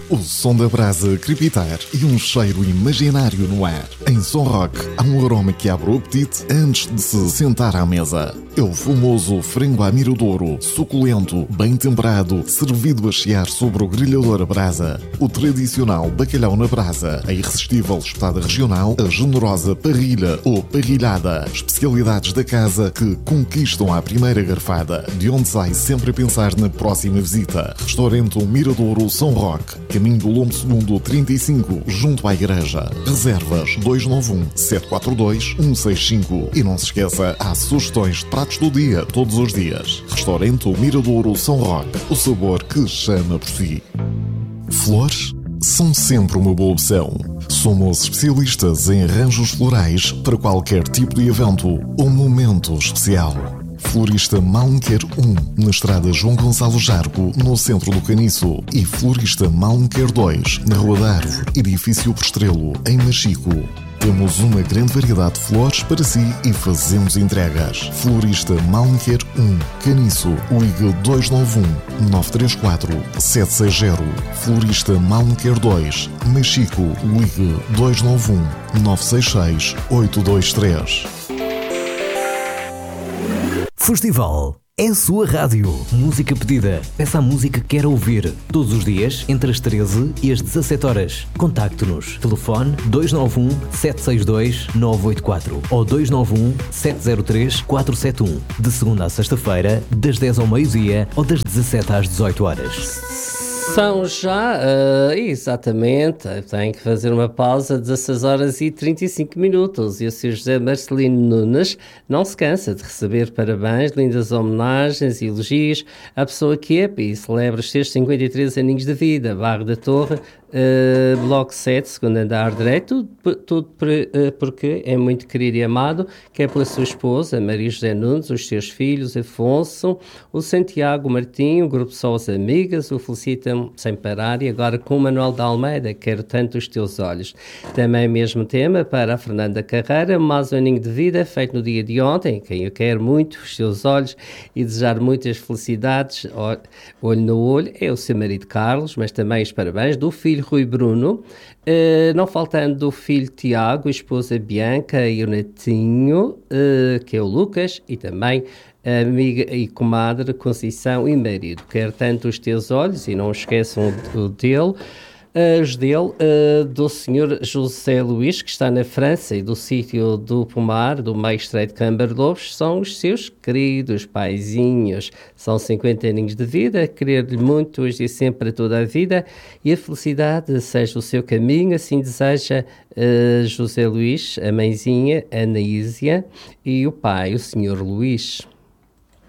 O som da brasa crepitar e um cheiro imaginário no ar. Em Som Rock, há um aroma que abre o apetite antes de se sentar à mesa. É o famoso frango à miradouro, suculento, bem temperado, servido a chiar sobre o grelhador a brasa. O tradicional bacalhau na brasa, a irresistível espetada regional, a generosa parrilha ou parrilhada. Especialidades da casa que conquistam à primeira garfada, de onde sai sempre a pensar na próxima visita. Restaurante Miradouro Som Rock, caminho do Lombo Segundo 35, junto à igreja. Reservas 291-742-165. E não se esqueça, há sugestões de pratos do dia, todos os dias. Restaurante Miradouro Som Rock, o sabor que chama por si. Flores são sempre uma boa opção. Somos especialistas em arranjos florais para qualquer tipo de evento ou momento especial. Florista Malmequer 1, na estrada João Gonçalo Jargo, no centro do Caniço. E Florista Malmequer 2, na Rua da Árvore, edifício Prestrelo, em Machico. Temos uma grande variedade de flores para si e fazemos entregas. Florista Malmequer 1, Caniço, ligue 291-934-760. Florista Malmequer 2, Machico, ligue 291-966-823. Festival é a sua rádio. Música pedida. Peça a música que quer ouvir. Todos os dias, entre as 13 e as 17 horas. Contacte-nos. Telefone 291-762-984 ou 291-703-471. De segunda à sexta-feira, das 10 ao meio-dia ou das 17 às 18 horas. São já, exatamente, tem que fazer uma pausa, 16 horas e 35 minutos. E o Sr. José Marcelino Nunes não se cansa de receber parabéns, lindas homenagens e elogios à pessoa que é e celebra os seus 53 aninhos de vida. Barra da Torre, Bloco 7, segundo andar direito, tudo porque é muito querido e amado, quer pela sua esposa, Maria José Nunes, os seus filhos, Afonso, o Santiago Martinho, o grupo Só as Amigas, o felicitam sem parar, e agora com o Manuel de Almeida, quero tanto os teus olhos. Também mesmo tema para a Fernanda Carreira, mais um aninho de vida, feito no dia de ontem, quem eu quero muito, os seus olhos, e desejar muitas felicidades, olho no olho, é o seu marido Carlos, mas também os parabéns do filho Rui Bruno, não faltando do filho Tiago, a esposa Bianca e o netinho, que é o Lucas, e também a amiga e comadre Conceição e marido. Quero tanto os teus olhos, e não esqueçam os dele, do senhor José Luís, que está na França, e do sítio do Pomar, do meio estreito de Cambarlobos, são os seus queridos paizinhos. São 50 aninhos de vida, querer-lhe muito hoje e sempre a toda a vida, e a felicidade seja o seu caminho, assim deseja José Luís, a mãezinha Anaísia, e o pai, o senhor Luís.